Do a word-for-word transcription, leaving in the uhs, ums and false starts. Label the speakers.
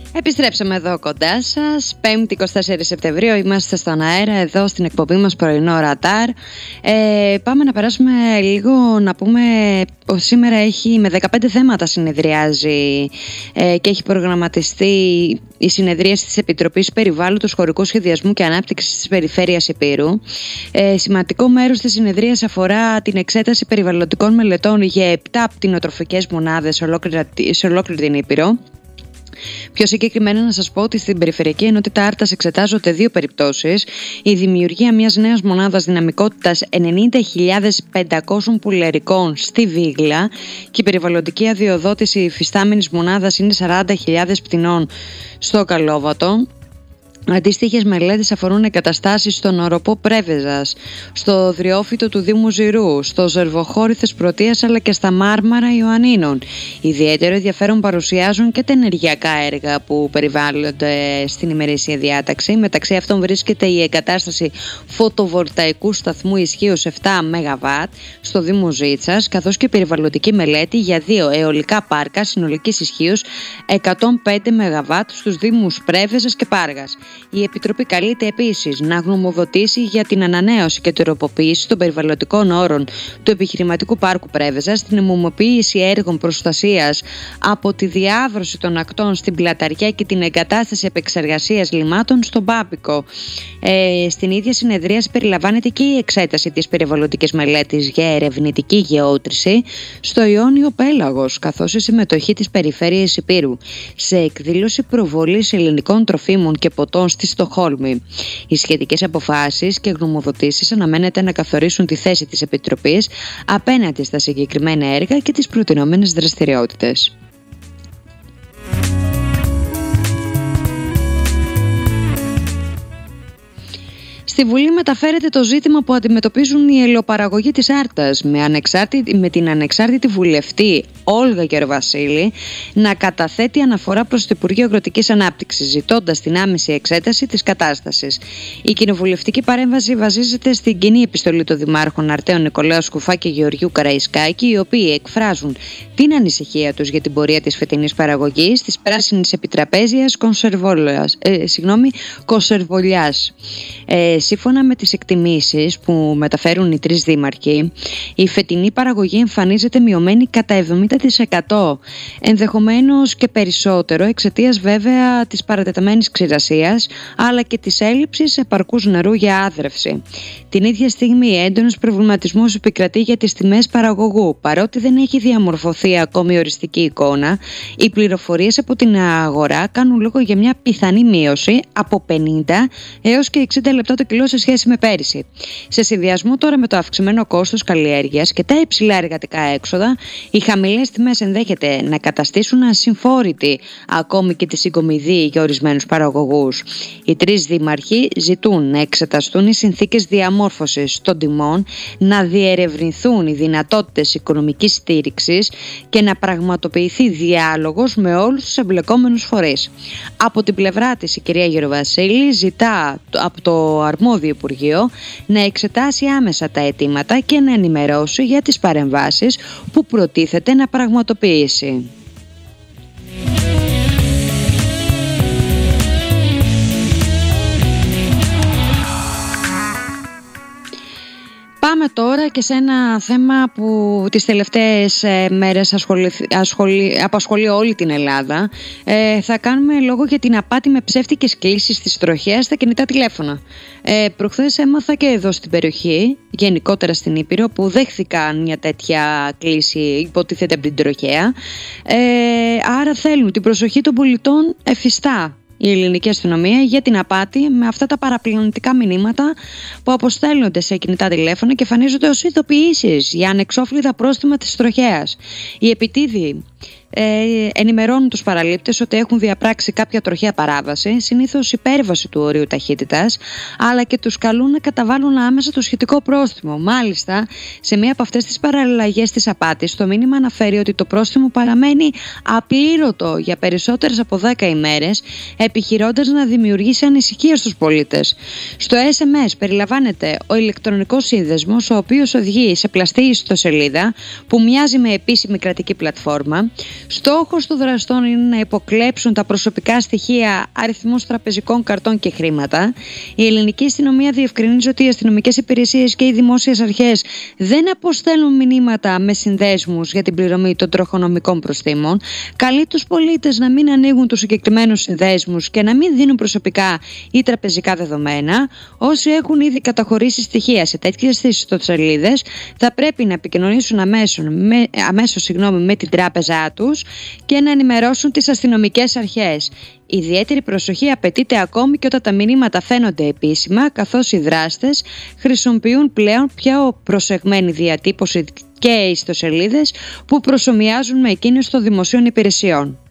Speaker 1: Επιστρέψαμε εδώ κοντά σας, πέμπτη εικοστή τέταρτη Σεπτεμβρίου, είμαστε στον αέρα εδώ στην εκπομπή μας πρωινό Ρατάρ. Ε, πάμε να περάσουμε λίγο να πούμε ότι σήμερα έχει με δεκαπέντε θέματα συνεδριάζει ε, και έχει προγραμματιστεί η συνεδρίαση της Επιτροπής Περιβάλλοντος, Χωρικού Σχεδιασμού και Ανάπτυξης της Περιφέρειας Ηπείρου. Ε, σημαντικό μέρος της συνεδρίας αφορά την εξέταση περιβαλλοντικών μελετών για επτά πτηνοτροφικές μονάδες σε ολόκληρη την Ήπειρο. Πιο συγκεκριμένα να σας πω ότι στην Περιφερειακή Ενότητα Άρτας εξετάζονται δύο περιπτώσεις: η δημιουργία μιας νέας μονάδας δυναμικότητας ενενήντα χιλιάδες πεντακόσιων πουλερικών στη Βίγλα και η περιβαλλοντική αδειοδότηση υφιστάμενης μονάδας είναι σαράντα χιλιάδες πτηνών στο Καλόβατο. Αντίστοιχες μελέτες αφορούν εγκαταστάσεις στον οροπό Πρέβεζας, στο Δριόφυτο του Δήμου Ζηρού, στο Ζερβοχώρι Θεσπρωτείας αλλά και στα Μάρμαρα Ιωαννίνων. Ιδιαίτερο ενδιαφέρον παρουσιάζουν και τα ενεργειακά έργα που περιβάλλονται στην ημερήσια διάταξη. Μεταξύ αυτών βρίσκεται η εγκατάσταση φωτοβολταϊκού σταθμού ισχύως επτά μεγαβάτ στο Δήμο Ζήτσας, καθώς και η περιβαλλοντική μελέτη για δύο αιωλικά πάρκα συνολικής ισχύως εκατόν πέντε μεγαβάτ στους Δήμους Πρέβεζας και Πάργας. Η Επιτροπή καλείται επίσης να γνωμοδοτήσει για την ανανέωση και τροποποίηση των περιβαλλοντικών όρων του επιχειρηματικού πάρκου Πρέβεζας, την νομιμοποίηση έργων προστασίας από τη διάβρωση των ακτών στην Πλαταριά και την εγκατάσταση επεξεργασίας λιμάτων στον Πάπικο. Ε, στην ίδια συνεδρίαση περιλαμβάνεται και η εξέταση της περιβαλλοντικής μελέτης για ερευνητική γεώτρηση στο Ιόνιο Πέλαγος, καθώς η συμμετοχή της Περιφέρειας Ηπείρου σε εκδήλωση προβολής ελληνικών τροφίμων και ποτών στη Στοκχόλμη. Οι σχετικές αποφάσεις και γνωμοδοτήσεις αναμένεται να καθορίσουν τη θέση της Επιτροπής απέναντι στα συγκεκριμένα έργα και τις προτινόμενες δραστηριότητες. Στη Βουλή μεταφέρεται το ζήτημα που αντιμετωπίζουν οι ελαιοπαραγωγοί της Άρτας με, ανεξάρτητη, με την ανεξάρτητη βουλευτή Όλγα Γεροβασίλη να καταθέτει αναφορά προς το Υπουργείο Αγροτικής Ανάπτυξης, ζητώντας την άμεση εξέταση της κατάστασης. Η κοινοβουλευτική παρέμβαση βασίζεται στην κοινή επιστολή των Δημάρχων Αρτέων Νικολάου Σκουφά και Γεωργίου Καραϊσκάκη, οι οποίοι εκφράζουν την ανησυχία τους για την πορεία της φετινής παραγωγής της πράσινης επιτραπέζιας ε, κονσερβολιάς. Ε, Σύμφωνα με τις εκτιμήσεις που μεταφέρουν οι τρεις δήμαρχοι, η φετινή παραγωγή εμφανίζεται μειωμένη κατά εβδομήντα τοις εκατό, ενδεχομένως και περισσότερο, εξαιτίας βέβαια της παρατεταμένης ξηρασίας, αλλά και της έλλειψης επαρκούς νερού για άδρευση. Την ίδια στιγμή, έντονος προβληματισμός επικρατεί για τις τιμές παραγωγού. Παρότι δεν έχει διαμορφωθεί ακόμη οριστική εικόνα, οι πληροφορίες από την αγορά κάνουν λόγο για μια πιθανή μείωση από πενήντα έως και εξήντα λεπτά το κιλό σε σχέση με πέρυσι. Σε συνδυασμό τώρα με το αυξημένο κόστος καλλιέργειας και τα υψηλά εργατικά έξοδα, οι χαμηλές τιμές ενδέχεται να καταστήσουν ασυμφόρητη ακόμη και τη συγκομιδή για ορισμένους παραγωγούς. Οι τρεις δήμαρχοι ζητούν να εξεταστούν οι συνθήκες διαμόρφωσης των τιμών, να διερευνηθούν οι δυνατότητες οικονομικής στήριξης και να πραγματοποιηθεί διάλογος με όλους τους εμπλεκόμενους φορείς. Από την πλευρά της, η κυρία Γεροβασίλη ζητά από το αρμόδιο Υπουργείο να εξετάσει άμεσα τα αιτήματα και να ενημερώσει για τις παρεμβάσεις που προτίθεται να πραγματοποιήσει. Πάμε τώρα και σε ένα θέμα που τις τελευταίες ε, μέρες ασχολη, ασχολη, απασχολεί όλη την Ελλάδα. Ε, θα κάνουμε λόγο για την απάτη με ψεύτικες κλήσεις της τροχέας στα κινητά τηλέφωνα. Ε, προχθές έμαθα και εδώ στην περιοχή, γενικότερα στην Ήπειρο, που δέχθηκαν μια τέτοια κλήση, υποτίθεται από την τροχέα. Ε, άρα θέλουν την προσοχή των πολιτών εφιστά η ελληνική αστυνομία για την απάτη με αυτά τα παραπλανητικά μηνύματα που αποστέλλονται σε κινητά τηλέφωνα και εμφανίζονται ως ειδοποιήσεις για ανεξόφλητα πρόστιμα της τροχέας. Οι επιτίδιοι ε, ενημερώνουν τους παραλήπτες ότι έχουν διαπράξει κάποια τροχαία παράβαση, συνήθως υπέρβαση του ορίου ταχύτητας, αλλά και τους καλούν να καταβάλουν άμεσα το σχετικό πρόστιμο. Μάλιστα, σε μία από αυτές τις παραλλαγές της απάτης, το μήνυμα αναφέρει ότι το πρόστιμο παραμένει απλήρωτο για περισσότερες από δέκα ημέρες, επιχειρώντας να δημιουργήσει ανησυχία στους πολίτες. Στο ες εμ ες περιλαμβάνεται ο ηλεκτρονικός σύνδεσμος, ο οποίος οδηγεί σε πλαστή ιστοσελίδα που μοιάζει με επίσημη κρατική πλατφόρμα. Στόχος των δραστών είναι να υποκλέψουν τα προσωπικά στοιχεία, αριθμούς τραπεζικών καρτών και χρήματα. Η ελληνική αστυνομία διευκρινίζει ότι οι αστυνομικές υπηρεσίες και οι δημόσιες αρχές δεν αποστέλνουν μηνύματα με συνδέσμους για την πληρωμή των τροχονομικών προστίμων. Καλεί τους πολίτες να μην ανοίγουν τους συγκεκριμένους συνδέσμους και να μην δίνουν προσωπικά ή τραπεζικά δεδομένα. Όσοι έχουν ήδη καταχωρήσει στοιχεία σε τέτοιες ιστοσελίδες θα πρέπει να επικοινωνήσουν αμέσως, με, αμέσως συγγνώμη, με την τράπεζά τους και να ενημερώσουν τις αστυνομικές αρχές. Ιδιαίτερη προσοχή απαιτείται ακόμη και όταν τα μηνύματα φαίνονται επίσημα, καθώς οι δράστες χρησιμοποιούν πλέον πιο προσεγμένη διατύπωση και ιστοσελίδες που προσομοιάζουν με εκείνες των δημοσίων υπηρεσιών.